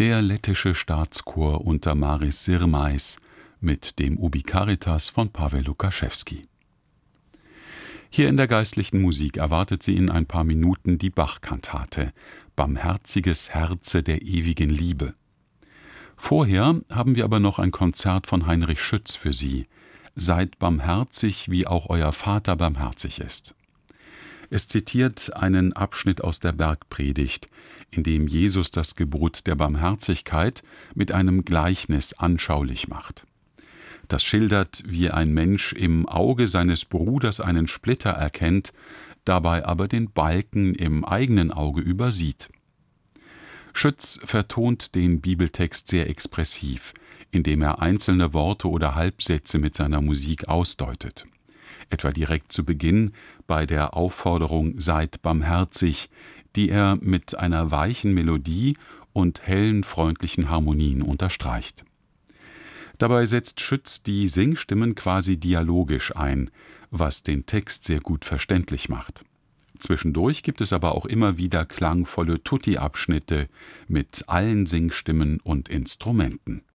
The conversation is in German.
Der lettische Staatschor unter Maris Sirmais mit dem Ubi Caritas von Paweł Lukaschewski. Hier in der geistlichen Musik erwartet Sie in ein paar Minuten die Bach-Kantate »Barmherziges Herze der ewigen Liebe«. Vorher haben wir aber noch ein Konzert von Heinrich Schütz für Sie. »Seid barmherzig, wie auch euer Vater barmherzig ist«. Es zitiert einen Abschnitt aus der Bergpredigt, in dem Jesus das Gebot der Barmherzigkeit mit einem Gleichnis anschaulich macht. Das schildert, wie ein Mensch im Auge seines Bruders einen Splitter erkennt, dabei aber den Balken im eigenen Auge übersieht. Schütz vertont den Bibeltext sehr expressiv, indem er einzelne Worte oder Halbsätze mit seiner Musik ausdeutet. Etwa direkt zu Beginn bei der Aufforderung »Seid barmherzig«, die er mit einer weichen Melodie und hellen, freundlichen Harmonien unterstreicht. Dabei setzt Schütz die Singstimmen quasi dialogisch ein, was den Text sehr gut verständlich macht. Zwischendurch gibt es aber auch immer wieder klangvolle Tutti-Abschnitte mit allen Singstimmen und Instrumenten.